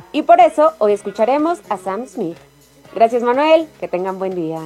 y por eso hoy escucharemos a Sam Smith. Gracias, Manuel, que tengan buen día.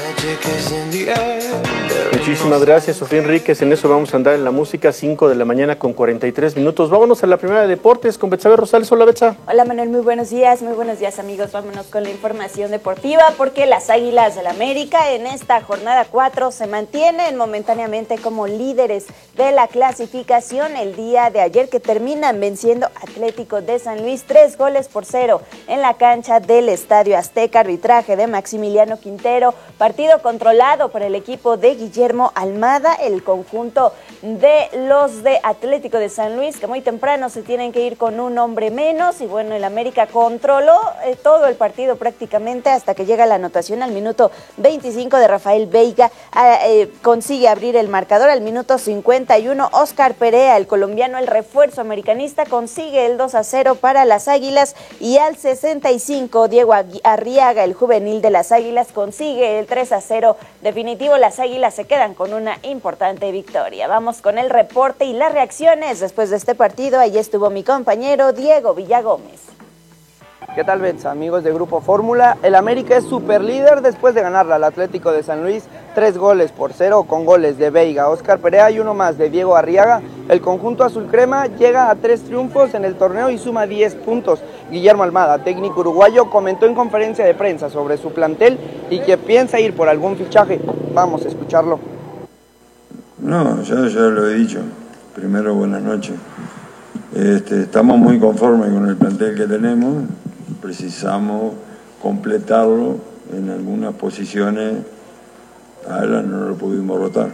Muchísimas gracias, Sofía Enríquez. En eso vamos a andar en la música, 5 de la mañana con 43 minutos. Vámonos a la primera de deportes con Betsabe Rosales. Hola, Betsa. Hola, Manuel, muy buenos días, amigos. Vámonos con la información deportiva porque las Águilas del América en esta jornada 4 se mantienen momentáneamente como líderes de la clasificación el día de ayer, que terminan venciendo Atlético de San Luis 3-0 en la cancha del Estadio Azteca. Arbitraje de Maximiliano Quintero, partido controlado por el equipo de Guillermo Almada. El conjunto de los de Atlético de San Luis, que muy temprano se tienen que ir con un hombre menos, y bueno, el América controló todo el partido prácticamente hasta que llega la anotación al minuto 25 de Rafael Veiga. Consigue abrir el marcador al minuto 51. Oscar Perea, el colombiano, el refuerzo americanista, consigue el 2-0 para las Águilas, y al 65 Diego Arriaga, el juvenil de las Águilas, consigue el 3-0 definitivo. Las Águilas se quedan con una importante victoria. Vamos con el reporte y las reacciones después de este partido. Allí estuvo mi compañero Diego Villagómez. ¿Qué tal, Betsa? Amigos de Grupo Fórmula, el América es superlíder después de ganarle al Atlético de San Luis 3-0 con goles de Veiga, Oscar Perea y uno más de Diego Arriaga. El conjunto azul crema llega a 3 triunfos en el torneo y suma 10 puntos. Guillermo Almada, técnico uruguayo, comentó en conferencia de prensa sobre su plantel y que piensa ir por algún fichaje. Vamos a escucharlo. No, ya lo he dicho. Primero, buenas noches. Estamos muy conformes con el plantel que tenemos. Precisamos completarlo en algunas posiciones. Ahora no lo pudimos rotar,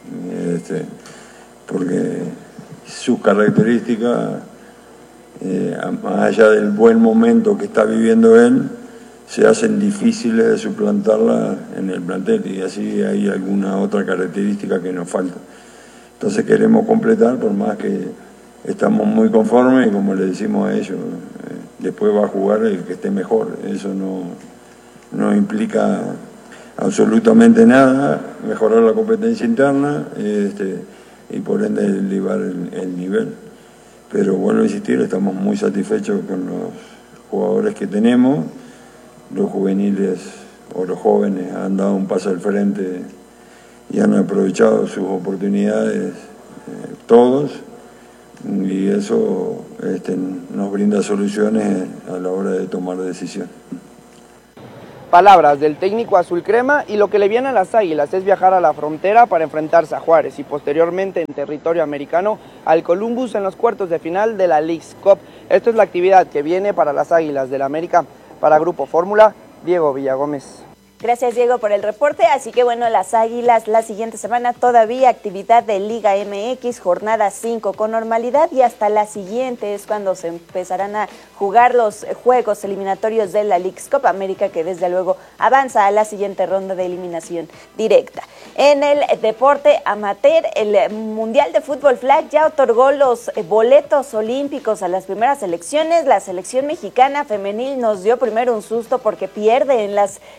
porque sus características, más allá del buen momento que está viviendo él, se hacen difíciles de suplantarla en el plantel, y así hay alguna otra característica que nos falta. Entonces queremos completar, por más que estamos muy conformes, y como le decimos a ellos, después va a jugar el que esté mejor. Eso no implica absolutamente nada, mejorar la competencia interna, y por ende elevar el nivel. Pero vuelvo a insistir, estamos muy satisfechos con los jugadores que tenemos. Los juveniles o los jóvenes han dado un paso al frente y han aprovechado sus oportunidades, todos, y eso nos brinda soluciones a la hora de tomar decisiones. Palabras del técnico azul crema, y lo que le viene a las Águilas es viajar a la frontera para enfrentarse a Juárez y posteriormente en territorio americano al Columbus en los cuartos de final de la Leagues Cup. Esto es la actividad que viene para las Águilas del América. Para Grupo Fórmula, Diego Villagómez. Gracias, Diego, por el reporte. Así que bueno, las Águilas la siguiente semana todavía actividad de Liga MX, jornada 5 con normalidad, y hasta la siguiente es cuando se empezarán a jugar los juegos eliminatorios de la Leagues Cup. América, que desde luego avanza a la siguiente ronda de eliminación directa. En el deporte amateur, el Mundial de Fútbol Flag ya otorgó los boletos olímpicos a las primeras selecciones. La selección mexicana femenil nos dio primero un susto porque pierde en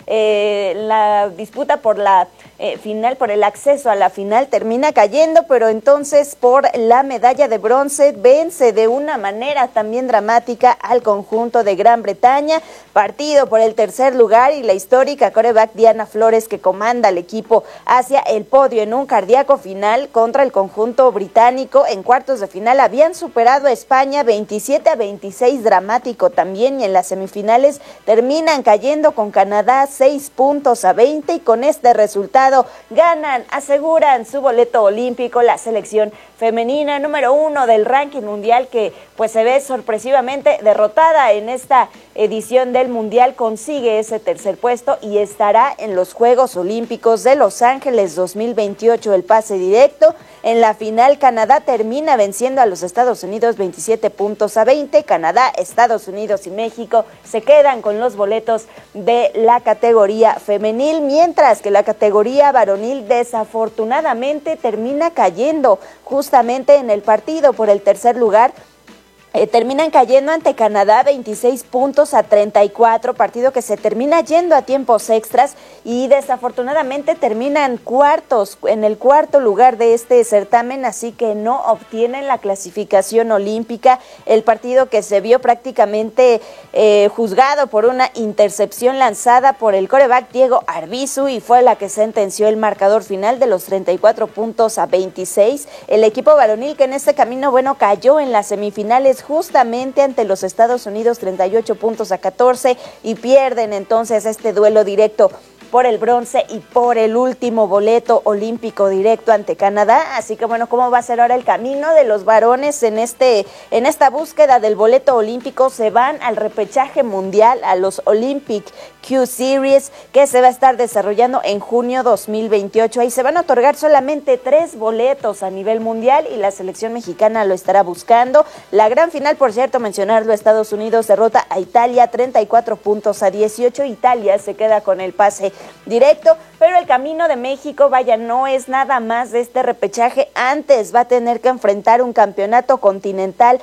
la disputa por la final, por el acceso a la final, termina cayendo, pero entonces por la medalla de bronce vence de una manera también dramática al conjunto de Gran Bretaña. Partido por el tercer lugar, y la histórica quarterback Diana Flores, que comanda al equipo hacia el podio en un cardíaco final contra el conjunto británico. En cuartos de final habían superado a España 27-26, dramático también, y en las semifinales terminan cayendo con Canadá 6-20, y con este resultado ganan, aseguran su boleto olímpico la selección femenina número 1 del ranking mundial, que pues se ve sorpresivamente derrotada en esta edición del mundial. Consigue ese tercer puesto y estará en los Juegos Olímpicos de Los Ángeles 2028, el pase directo. En la final, Canadá termina venciendo a los Estados Unidos 27-20. Canadá, Estados Unidos y México se quedan con los boletos de la categoría femenil, mientras que la categoría varonil desafortunadamente termina cayendo justamente en el partido por el tercer lugar Terminan cayendo ante Canadá 26-34, partido que se termina yendo a tiempos extras y desafortunadamente terminan en el cuarto lugar de este certamen, así que no obtienen la clasificación olímpica. El partido que se vio prácticamente juzgado por una intercepción lanzada por el quarterback Diego Arvizu y fue la que sentenció el marcador final de los 34-26. El equipo varonil que en este camino, cayó en las semifinales justamente ante los Estados Unidos 38-14 y pierden entonces este duelo directo por el bronce y por el último boleto olímpico directo ante Canadá. Así que ¿cómo va a ser ahora el camino de los varones en esta búsqueda del boleto olímpico? Se van al repechaje mundial, a los Olympic Q Series, que se va a estar desarrollando en junio 2028. Ahí se van a otorgar solamente 3 boletos a nivel mundial y la selección mexicana lo estará buscando. La gran final, por cierto, mencionarlo, Estados Unidos derrota a Italia 34-18. Italia se queda con el pase directo, pero el camino de México, no es nada más de este repechaje. Antes va a tener que enfrentar un campeonato continental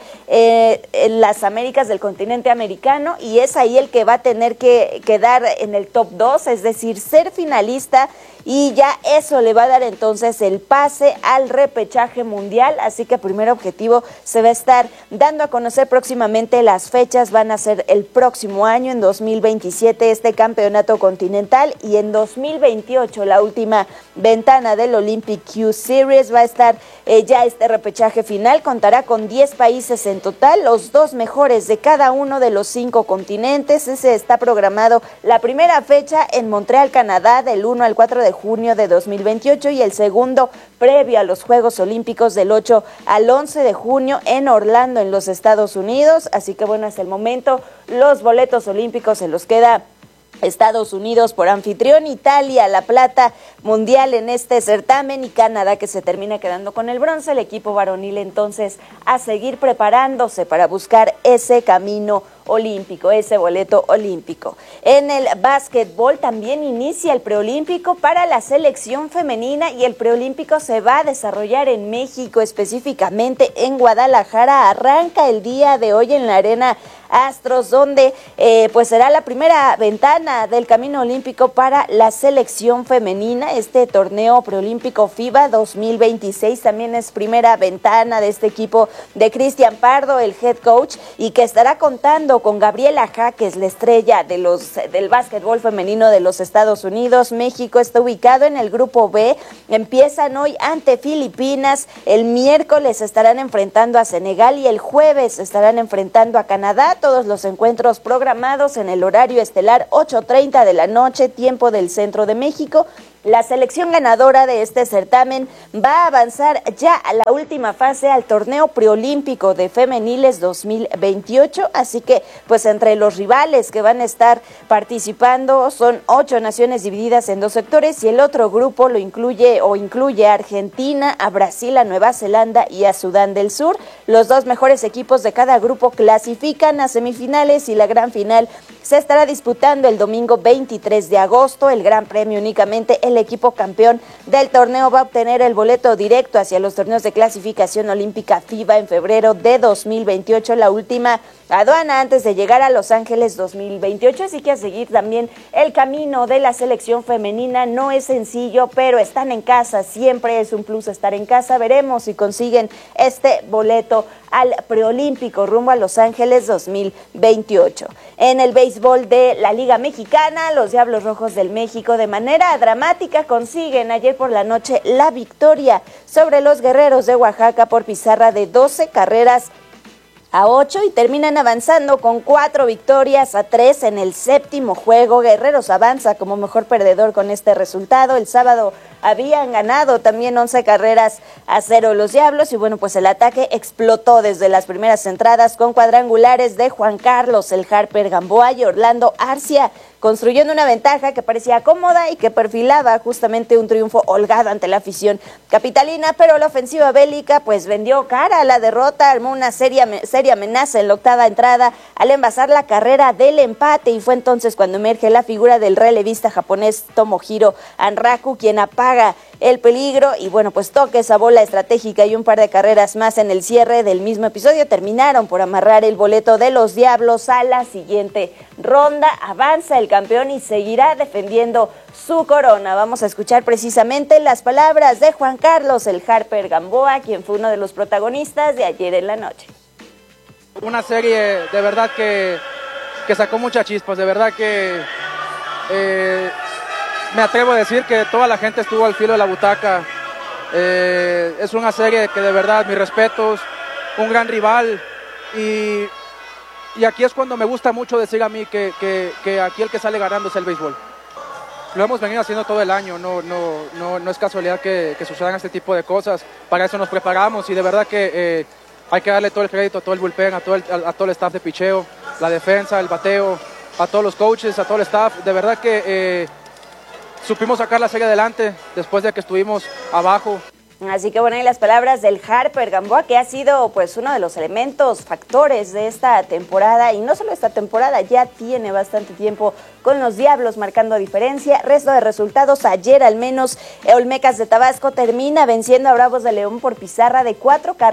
en las Américas del continente americano y es ahí el que va a tener que quedar en el top 2, es decir, ser finalista, y ya eso le va a dar entonces el pase al repechaje mundial. Así que primer objetivo se va a estar dando a conocer próximamente. Las fechas van a ser el próximo año, en 2027 este campeonato continental y en 2028 la última ventana del Olympic Q Series. Va a estar ya este repechaje final, contará con 10 países en total, los 2 mejores de cada uno de los 5 continentes. Ese está programado la primera fecha en Montreal, Canadá, del 1 al 4 de junio de 2028 y el segundo previo a los Juegos Olímpicos del 8 al 11 de junio en Orlando, en los Estados Unidos. Así que hasta el momento los boletos olímpicos se los queda Estados Unidos por anfitrión, Italia la plata mundial en este certamen y Canadá que se termina quedando con el bronce. El equipo varonil entonces a seguir preparándose para buscar ese camino olímpico, ese boleto olímpico. En el básquetbol también inicia el preolímpico para la selección femenina y el preolímpico se va a desarrollar en México, específicamente en Guadalajara. Arranca el día de hoy en la Arena Astros, donde será la primera ventana del camino olímpico para la selección femenina. Este torneo preolímpico FIBA 2026 también es primera ventana de este equipo de Cristian Pardo, el head coach, y que estará contando con Gabriela Jaques, la estrella del básquetbol femenino de los Estados Unidos. México está ubicado en el grupo B, empiezan hoy ante Filipinas, el miércoles estarán enfrentando a Senegal y el jueves estarán enfrentando a Canadá. Todos los encuentros programados en el horario estelar 8:30 de la noche, tiempo del centro de México. La selección ganadora de este certamen va a avanzar ya a la última fase al torneo preolímpico de femeniles 2028, así que entre los rivales que van a estar participando son 8 naciones divididas en 2 sectores y el otro grupo incluye a Argentina, a Brasil, a Nueva Zelanda y a Sudán del Sur. Los 2 mejores equipos de cada grupo clasifican a semifinales y la gran final se estará disputando el domingo 23 de agosto. El gran premio únicamente el equipo campeón del torneo va a obtener el boleto directo hacia los torneos de clasificación olímpica FIBA en febrero de 2028, la última aduana antes de llegar a Los Ángeles 2028, así que a seguir también el camino de la selección femenina. No es sencillo, pero están en casa, siempre es un plus estar en casa. Veremos si consiguen este boleto al preolímpico rumbo a Los Ángeles 2028. En el béisbol de la Liga Mexicana, los Diablos Rojos del México de manera dramática consiguen ayer por la noche la victoria sobre los Guerreros de Oaxaca por pizarra de 12-8 y terminan avanzando con 4-3 en el séptimo juego. Guerreros avanza como mejor perdedor con este resultado. El sábado habían ganado también 11-0 los Diablos y el ataque explotó desde las primeras entradas con cuadrangulares de Juan Carlos El Harper Gamboa y Orlando Arcia, construyendo una ventaja que parecía cómoda y que perfilaba justamente un triunfo holgado ante la afición capitalina, pero la ofensiva bélica vendió cara a la derrota, armó una seria amenaza en la octava entrada al envasar la carrera del empate y fue entonces cuando emerge la figura del relevista japonés Tomohiro Anraku, quien aparte haga el peligro y bueno, pues toque esa bola estratégica y un par de carreras más en el cierre del mismo episodio terminaron por amarrar el boleto de los Diablos a la siguiente ronda. Avanza el campeón y seguirá defendiendo su corona. Vamos a escuchar precisamente las palabras de Juan Carlos, el Harper Gamboa, quien fue uno de los protagonistas de ayer en la noche. Una serie de verdad que sacó muchas chispas, de verdad que me atrevo a decir que toda la gente estuvo al filo de la butaca. Es una serie que de verdad, mis respetos, un gran rival y aquí es cuando me gusta mucho decir a mí que aquí el que sale ganando es el béisbol. Lo hemos venido haciendo todo el año, no es casualidad que sucedan este tipo de cosas, para eso nos preparamos y de verdad que hay que darle todo el crédito a todo el bullpen, a todo el staff de picheo, la defensa, el bateo, a todos los coaches, a todo el staff, de verdad que supimos sacar la serie adelante después de que estuvimos abajo. Así que bueno, y las palabras del Harper Gamboa, que ha sido pues uno de los elementos, factores de esta temporada, y no solo esta temporada, ya tiene bastante tiempo con los Diablos marcando diferencia. Resto de resultados, ayer al menos Olmecas de Tabasco termina venciendo a Bravos de León por pizarra de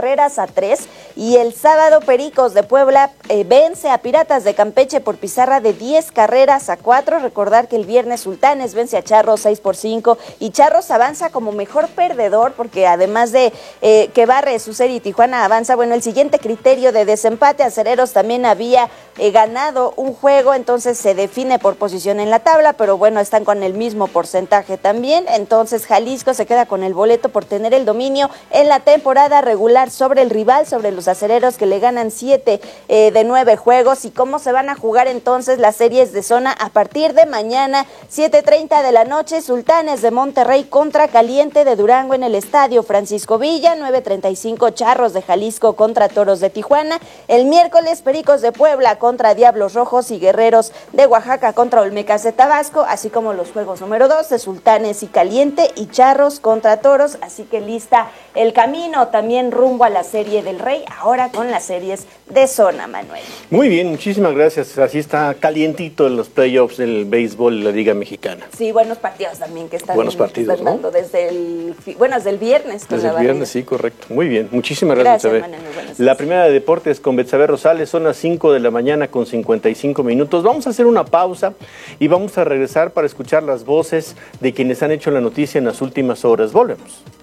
4-3, y el sábado Pericos de Puebla vence a Piratas de Campeche por pizarra de 10-4. Recordar que el viernes Sultanes vence a Charros 6-5 y Charros avanza como mejor perdedor porque además de que barre su serie y Tijuana avanza, bueno, el siguiente criterio de desempate, Acereros también había ganado un juego, entonces se define por posición en la tabla, pero bueno, están con el mismo porcentaje también, entonces Jalisco se queda con el boleto por tener el dominio en la temporada regular sobre el rival, sobre los Acereros que le ganan 7 de 9 juegos. ¿Y cómo se van a jugar entonces las series de zona? A partir de mañana, 7:30 de la noche, Sultanes de Monterrey contra Caliente de Durango en el Estadio Francisco Villa, 9:35 Charros de Jalisco contra Toros de Tijuana, el miércoles Pericos de Puebla contra Diablos Rojos y Guerreros de Oaxaca contra Olmecas de Tabasco, así como los juegos número 2 de Sultanes y Caliente y Charros contra Toros, así que lista el camino también rumbo a la Serie del Rey, ahora con las series de zona, Manuel. Muy bien, muchísimas gracias, así está calientito en los playoffs del béisbol de la Liga Mexicana. Sí, buenos partidos también que están dando, desde el viernes. Desde el viernes, sí, correcto. Muy bien, muchísimas gracias, Betsabe. La primera de deportes con Betsabe Rosales, son las 5 de la mañana con 55 minutos. Vamos a hacer una pausa y vamos a regresar para escuchar las voces de quienes han hecho la noticia en las últimas horas. Volvemos.